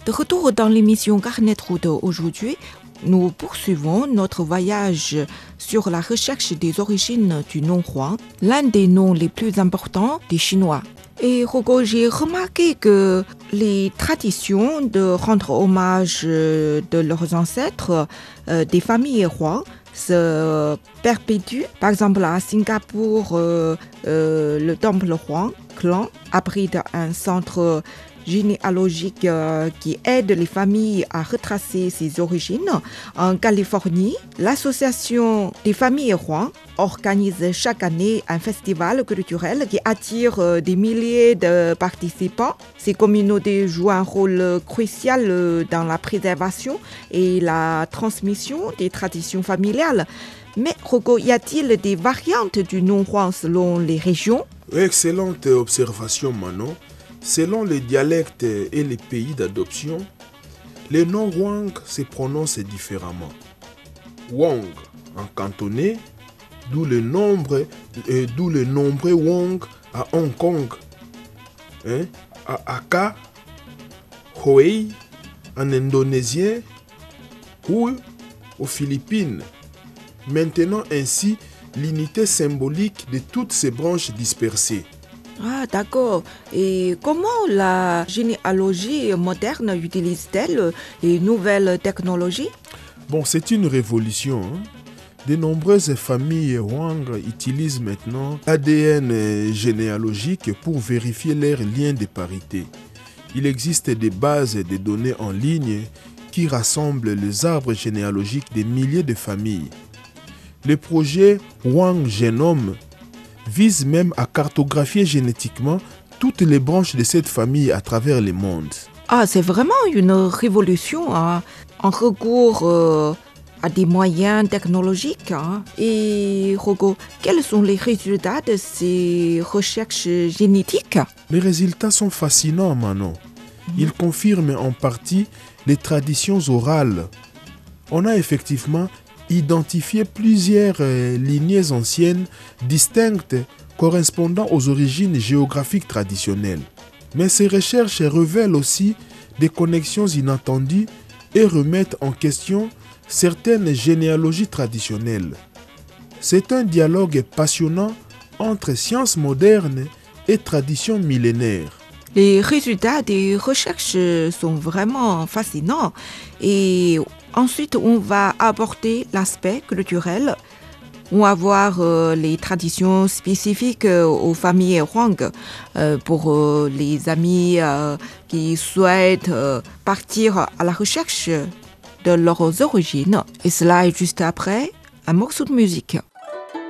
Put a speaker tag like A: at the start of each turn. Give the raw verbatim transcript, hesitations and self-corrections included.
A: De retour dans l'émission Carnet de route aujourd'hui, nous poursuivons notre voyage sur la recherche des origines du nom Huang, l'un des noms les plus importants des Chinois. Et Hugo, j'ai remarqué que les traditions de rendre hommage de leurs ancêtres, euh, des familles Huang, se perpétuent. Par exemple, à Singapour, euh, euh, le temple Huang clan abrite un centre généalogique euh, qui aide les familles à retracer ses origines. En Californie, l'association des familles Huang organise chaque année un festival culturel qui attire euh, des milliers de participants. Ces communautés jouent un rôle crucial euh, dans la préservation et la transmission des traditions familiales. Mais Hugo, y a-t-il des variantes du nom Huang selon les régions?
B: Excellente observation, Manon. Selon les dialectes et les pays d'adoption, le nom Huang se prononce différemment. Wang en cantonais, d'où le nombre, euh, d'où le nombreux Wang à Hong Kong, hein, à Aka, Hoi en indonésien, Hui aux Philippines. Maintenant ainsi l'unité symbolique de toutes ces branches dispersées.
A: Ah, d'accord. Et comment la généalogie moderne utilise-t-elle les nouvelles technologies?
B: Bon, c'est une révolution. Hein? De nombreuses familles Huang utilisent maintenant A D N généalogique pour vérifier leurs liens de parité. Il existe des bases de données en ligne qui rassemblent les arbres généalogiques des milliers de familles. Le projet Huang Genome vise même à cartographier génétiquement toutes les branches de cette famille à travers le monde.
A: Ah, c'est vraiment une révolution, hein, en recours euh, à des moyens technologiques. Hein. Et Hugo, quels sont les résultats de ces recherches génétiques?
B: Les résultats sont fascinants, Manon. Ils confirment en partie les traditions orales. On a effectivement identifié plusieurs euh, lignées anciennes distinctes correspondant aux origines géographiques traditionnelles. Mais ces recherches révèlent aussi des connexions inattendues et remettent en question certaines généalogies traditionnelles. C'est un dialogue passionnant entre sciences modernes et traditions millénaires.
A: Les résultats des recherches sont vraiment fascinants. Et ensuite, on va aborder l'aspect culturel. On va voir euh, les traditions spécifiques euh, aux familles Huang euh, pour euh, les amis euh, qui souhaitent euh, partir à la recherche de leurs origines. Et cela est juste après un morceau de musique.